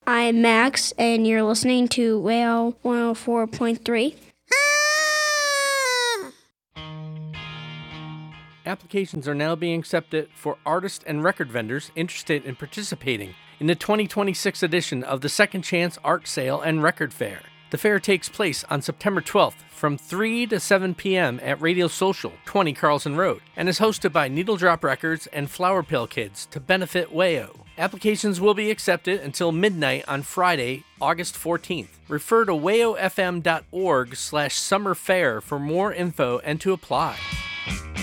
I'm Max, and you're listening to Whale 104.3. Applications are now being accepted for artists and record vendors interested in participating in the 2026 edition of the Second Chance Art Sale and Record Fair. The fair takes place on September 12th from 3 to 7 p.m. at Radio Social, 20 Carlson Road, and is hosted by Needle Drop Records and Flower Pill Kids to benefit WAYO. Applications will be accepted until midnight on Friday, August 14th. Refer to wayofm.org/summerfair for more info and to apply.